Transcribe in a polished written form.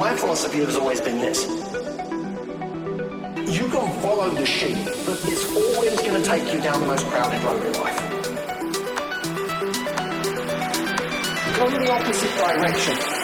My philosophy has always been this. You can follow the sheep, but it's always going to take you down the most crowded road in life. Go in the opposite direction.